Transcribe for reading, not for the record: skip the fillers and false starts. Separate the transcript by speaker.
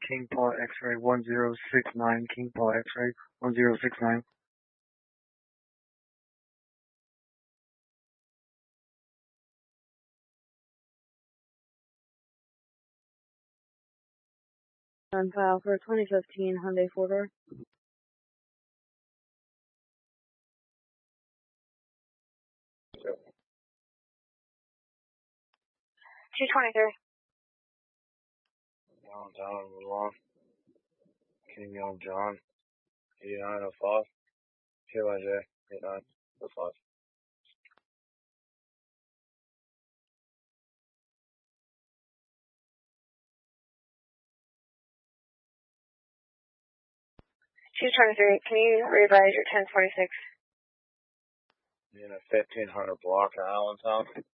Speaker 1: King Paul X-ray 1069, King Paul X-ray 1069.
Speaker 2: On file for 2015 Hyundai 4-door.
Speaker 3: 223.
Speaker 4: Downtown, Woodlawn. King Young John. 8905. KYJ 8905.
Speaker 3: Can you revise your 1026?
Speaker 4: In a 1500 block of Allentown.